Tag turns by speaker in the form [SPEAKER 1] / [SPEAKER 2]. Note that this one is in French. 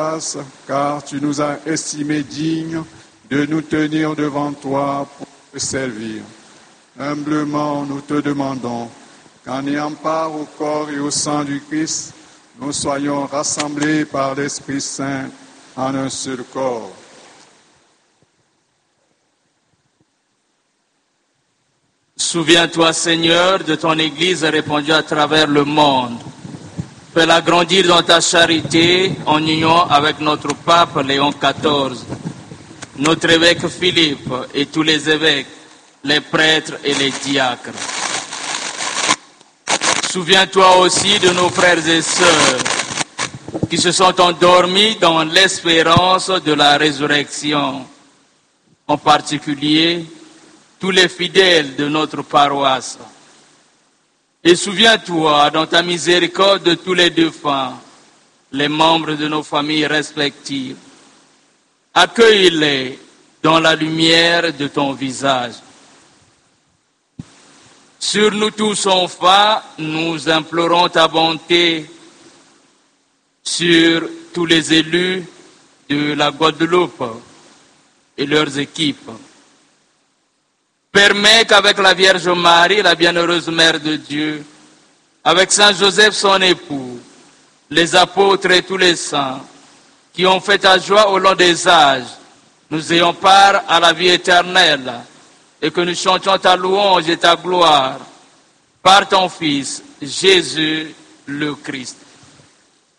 [SPEAKER 1] car tu nous as estimés dignes de nous tenir devant toi pour te servir. Humblement, nous te demandons qu'en ayant part au corps et au sang du Christ, nous soyons rassemblés par l'Esprit Saint en un seul corps.
[SPEAKER 2] Souviens-toi, Seigneur, de ton Église répandue à travers le monde. Fais-la grandir dans ta charité en union avec notre pape Léon XIV, notre évêque Philippe et tous les évêques, les prêtres et les diacres. Souviens-toi aussi de nos frères et sœurs qui se sont endormis dans l'espérance de la résurrection, en particulier tous les fidèles de notre paroisse. Et souviens-toi dans ta miséricorde de tous les défunts, les membres de nos familles respectives. Accueille-les dans la lumière de ton visage. Sur nous tous enfin, nous implorons ta bonté sur tous les élus de la Guadeloupe et leurs équipes. Permets qu'avec la Vierge Marie, la bienheureuse Mère de Dieu, avec Saint Joseph son époux, les apôtres et tous les saints qui ont fait ta joie au long des âges, nous ayons part à la vie éternelle et que nous chantions ta louange et ta gloire par ton Fils, Jésus le Christ.